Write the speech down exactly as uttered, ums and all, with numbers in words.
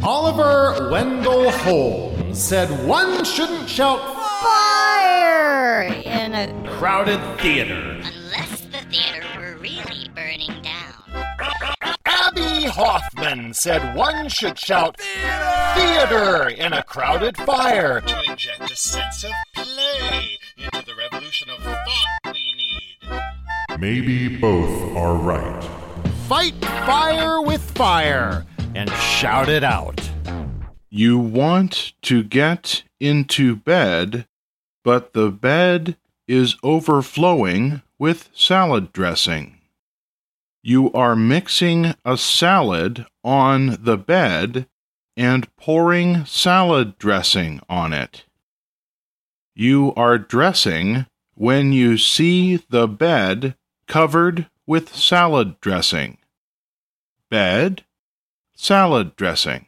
Oliver Wendell Holmes said one shouldn't shout fire in a crowded theater unless the theater were really burning down. Abby Hoffman said one should shout theater in a crowded fire to inject a sense of play into the revolution of thought we need. Maybe both are right. Fight fire with fire and shout it out. You want to get into bed, but the bed is overflowing with salad dressing. You are mixing a salad on the bed and pouring salad dressing on it. You are dressing when you see the bed covered with salad dressing. Bed, salad dressing.